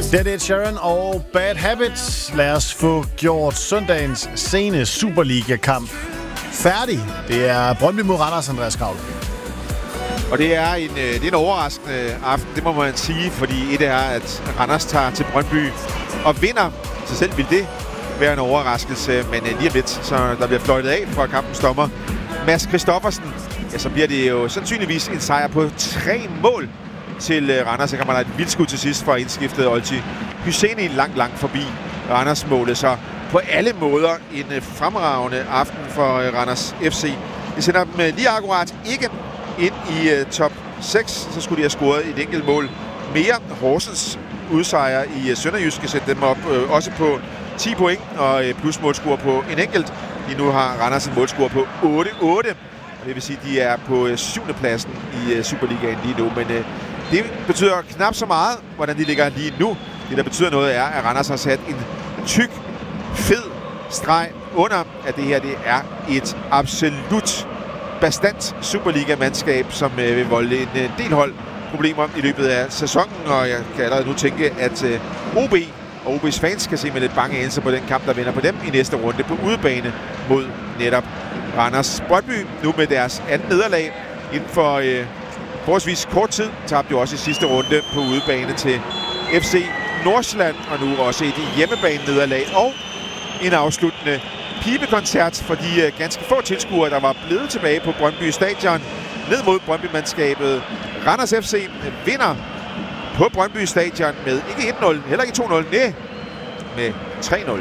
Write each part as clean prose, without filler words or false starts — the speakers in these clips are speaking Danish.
Det er Sharon og Bad Habits. Lad os få gjort søndagens sene Superliga-kamp færdig. Det er Brøndby mod Randers, Andreas Kravl. Og det er en overraskende aften, det må man sige, fordi et er, at Randers tager til Brøndby og vinder. Så selv vil det være en overraskelse, men lige om lidt, så der bliver fløjtet af fra kampens dommer Mads Christoffersen. Ja, så bliver det jo sandsynligvis en sejr på 3 mål til Randers. Så kan man have et vildt skud til sidst for indskiftet Olti Hyseni langt forbi Randers-målet. Så på alle måder en fremragende aften for Randers FC. Det sender dem lige akkurat ikke ind i top 6. Så skulle de have scoret et enkelt mål mere. Horsens udsejr i Sønderjyske sætter dem op også på 10 point og plus målscore på en enkelt. Lige nu har Randers en målscore på 8-8. Det vil sige, at de er på 7. pladsen i Superligaen lige nu. Men det betyder knap så meget, hvordan de ligger lige nu. Det, der betyder noget, er, at Randers har sat en tyk, fed streg under, at det her det er et absolut bastant Superliga-mandskab, som vil volde en del hold problemer i løbet af sæsonen. Og jeg kan allerede nu tænke, at OB og OB's fans kan se med lidt bange anelser på den kamp, der vender på dem i næste runde på udebane mod netop Randers. Brøndby nu med deres andet nederlag inden for forholdsvis kort tid. Tabte jo også i sidste runde på udebane til FC Nordsjælland, og nu også et hjemmebane-nederlag og en afsluttende pibekoncert for de ganske få tilskuere, der var blevet tilbage på Brøndby Stadion ned mod Brøndby-mandskabet. Randers FC vinder på Brøndby Stadion med ikke 1-0, heller ikke 2-0, nej, med 3-0.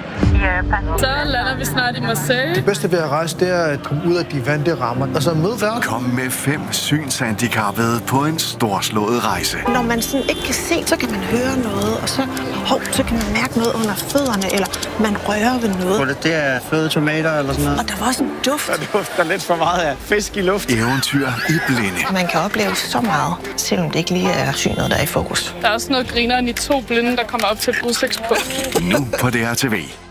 Så lander vi snart i Marseille. Det bedste ved at rejse, det er at komme ud af de vante rammer. Og så møde verden. Kom med 5 synshandicappede på en storslået rejse. Når man sådan ikke kan se, så kan man høre noget, og så kan man mærke noget under fødderne, eller man rører ved noget. Det er fløde tomater eller sådan noget. Og der var også en duft. Der dufter lidt for meget af fisk i luft. Eventyr i blinde. Man kan opleve så meget, selvom det ikke lige er synet, der er i fokus. Der er også noget grineren i 2 blinde, der kommer op til et udsigtspunkt. Nu på DRTV.